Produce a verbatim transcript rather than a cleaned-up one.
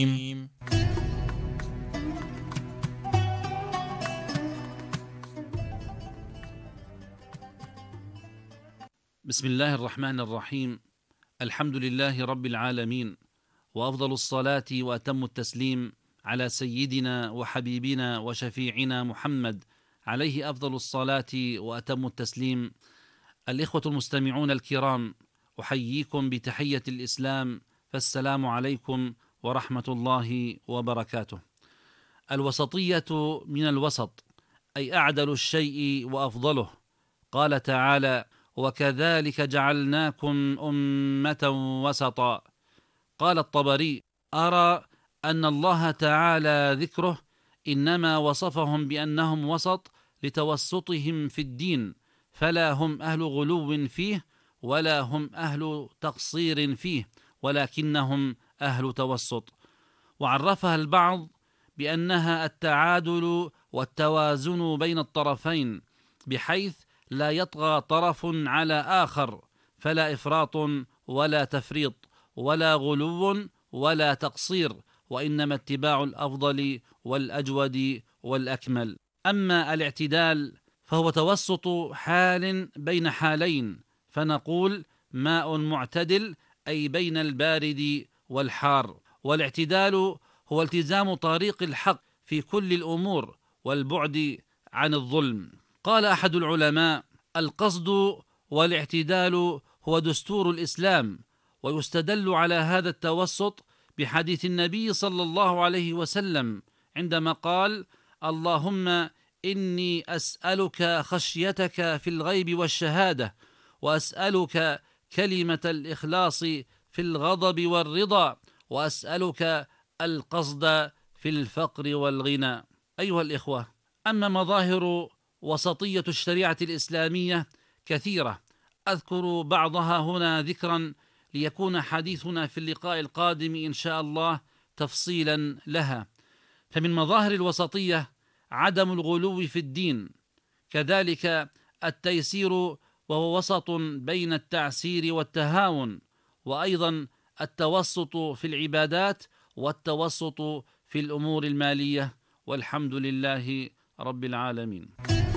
بسم الله الرحمن الرحيم. الحمد لله رب العالمين، وأفضل الصلاة وأتم التسليم على سيدنا وحبيبنا وشفيعنا محمد عليه أفضل الصلاة وأتم التسليم. الإخوة المستمعون الكرام، أحييكم بتحية الإسلام، فالسلام عليكم ورحمة الله وبركاته. الوسطية من الوسط، أي أعدل الشيء وأفضله. قال تعالى: وكذلك جعلناكم أمة وسطا. قال الطبري: أرى أن الله تعالى ذكره إنما وصفهم بأنهم وسط لتوسطهم في الدين، فلا هم أهل غلو فيه ولا هم أهل تقصير فيه، ولكنهم أهل توسط. وعرفها البعض بأنها التعادل والتوازن بين الطرفين، بحيث لا يطغى طرف على آخر، فلا إفراط ولا تفريط ولا غلو ولا تقصير، وإنما اتباع الأفضل والأجود والأكمل. أما الاعتدال فهو توسط حال بين حالين، فنقول ماء معتدل، أي بين البارد والحار. والاعتدال هو التزام طريق الحق في كل الأمور والبعد عن الظلم. قال أحد العلماء: القصد والاعتدال هو دستور الإسلام. ويستدل على هذا التوسط بحديث النبي صلى الله عليه وسلم عندما قال: اللهم إني أسألك خشيتك في الغيب والشهادة، وأسألك كلمة الإخلاص في الغضب والرضا، وأسألك القصد في الفقر والغنى. أيها الإخوة، أما مظاهر وسطية الشريعة الإسلامية كثيرة، أذكر بعضها هنا ذكرا ليكون حديثنا في اللقاء القادم إن شاء الله تفصيلا لها. فمن مظاهر الوسطية عدم الغلو في الدين، كذلك التيسير وهو وسط بين التعسير والتهاون، وأيضا التوسط في العبادات والتوسط في الأمور المالية، والحمد لله رب العالمين.